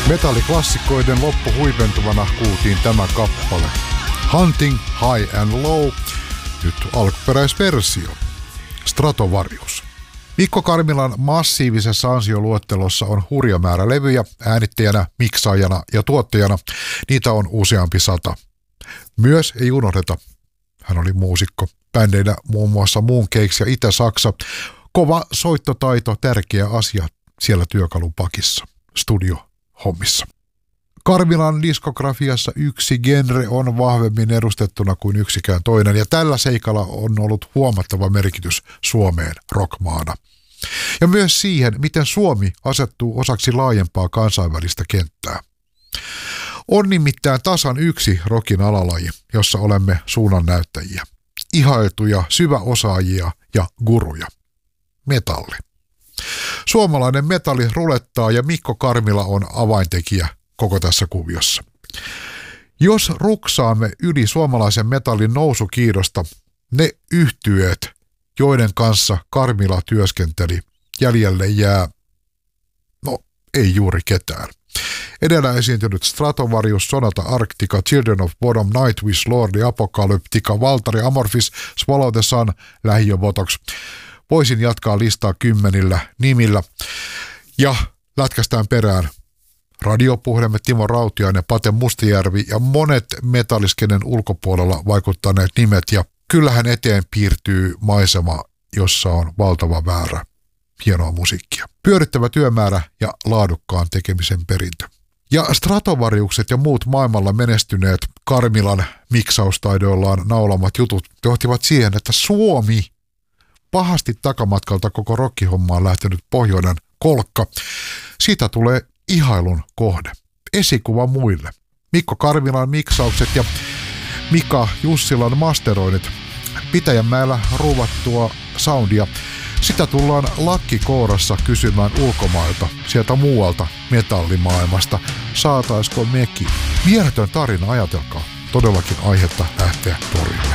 Metalliklassikoiden loppuhuipentuvana kuultiin tämä kappale. Hunting High and Low, nyt alkuperäisversio. Stratovarius. Mikko Karmilan massiivisessa ansioluettelossa on hurja määrä levyjä, äänittäjänä, miksaajana ja tuottajana. Niitä on useampi 100. Myös ei unohdeta, hän oli muusikko. Bändeinä muun muassa Mooncakes ja Itä-Saksa. Kova soittotaito, tärkeä asia siellä työkalupakissa, studiohommissa. Karmilan diskografiassa yksi genre on vahvemmin edustettuna kuin yksikään toinen, ja tällä seikalla on ollut huomattava merkitys Suomeen rockmaana. Ja myös siihen, miten Suomi asettuu osaksi laajempaa kansainvälistä kenttää. On nimittäin tasan yksi rockin alalaji, jossa olemme suunnannäyttäjiä, ihailtuja syväosaajia ja guruja. Metalli. Suomalainen metalli rulettaa ja Mikko Karmila on avaintekijä koko tässä kuviossa. Jos ruksaamme yli suomalaisen metallin nousukiidosta, ne yhtyeet, joiden kanssa Karmila työskenteli, jäljelle jää, ei juuri ketään. Edellä esiintynyt Stratovarius, Sonata Arctica, Children of Bodom, Nightwish, Lordi, Apocalyptica, Valtari, Amorphis, Swallow the Sun, Lähiöbotox. Voisin jatkaa listaa 10 nimillä. Ja lätkästään perään radiopuhelimet Timo Rautiainen, Pate Mustajärvi ja monet metalliskenen ulkopuolella vaikuttaneet nimet. Ja kyllähän eteen piirtyy maisema, jossa on valtava määrä hienoa musiikkia. Pyörittävä työmäärä ja laadukkaan tekemisen perintö. Ja Stratovariukset ja muut maailmalla menestyneet Karmilan miksaustaidoillaan naulamat jutut johtivat siihen, että Suomi, pahasti takamatkalta koko rockihommaan lähtenyt pohjoinen kolkka, siitä tulee ihailun kohde. Esikuva muille. Mikko Karmilan miksaukset ja Mika Jussilan masteroinnit. Pitäjänmäellä ruuvattua soundia. Sitä tullaan lakkikourassa kysymään ulkomailta, sieltä muualta metallimaailmasta. Saataisko mekin? Mieletön tarina, ajatelkaa. Todellakin aihetta lähteä torille.